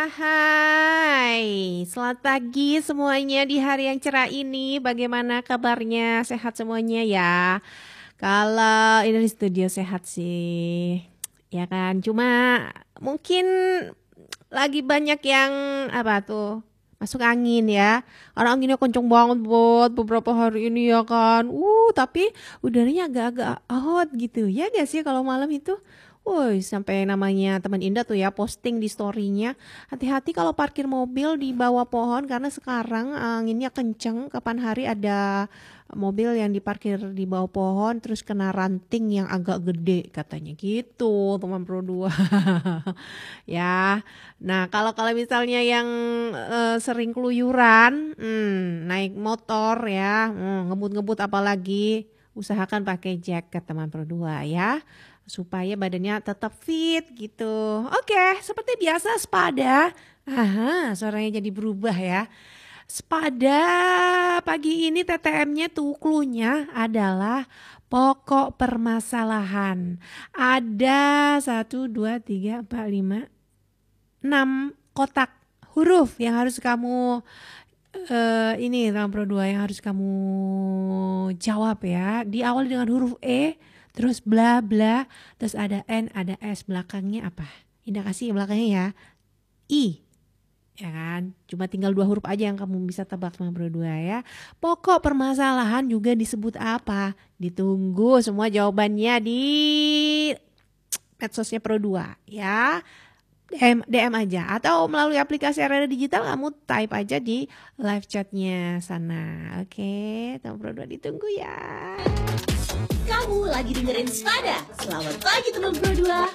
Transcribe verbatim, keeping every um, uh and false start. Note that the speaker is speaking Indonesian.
Hai, selamat pagi semuanya di hari yang cerah ini. Bagaimana kabarnya? Sehat semuanya ya? Kalau ini di studio sehat sih, ya kan? Cuma mungkin lagi banyak yang apa tuh masuk angin ya. Karena anginnya kenceng banget buat beberapa hari ini ya kan. Uh, tapi udaranya agak-agak hot gitu. Ya gak sih kalau malam itu? Woi, sampai namanya teman Indah tuh ya posting di story-nya. Hati-hati kalau parkir mobil di bawah pohon karena sekarang anginnya kenceng. Kapan hari ada mobil yang diparkir di bawah pohon terus kena ranting yang agak gede katanya gitu, teman Pro dua. Ya. Nah, kalau kalau misalnya yang eh, sering keluyuran, hmm, naik motor ya, hmm, ngebut-ngebut apalagi, usahakan pakai jaket teman Pro dua ya supaya badannya tetap fit gitu. Oke, seperti biasa Spada. Aha, suaranya jadi berubah ya. Spada pagi ini T T M-nya tuh clue-nya adalah pokok permasalahan. Ada satu, dua, tiga, empat, lima, enam kotak huruf yang harus kamu uh, ini dalam Pro dua yang harus kamu jawab ya. Diawali dengan huruf E, terus bla bla, terus ada N, ada S, belakangnya apa? Indah kasih belakangnya ya. I. Ya kan? Cuma tinggal dua huruf aja yang kamu bisa tebak sama Pro dua ya. Pokok permasalahan juga disebut apa? Ditunggu semua jawabannya di medsosnya Pro dua ya. D M, D M aja atau melalui aplikasi Arena Digital kamu type aja di live chatnya sana. Oke, teman Pro dua ditunggu ya. Kamu lagi dengerin Spada. Selamat pagi teman Pro dua.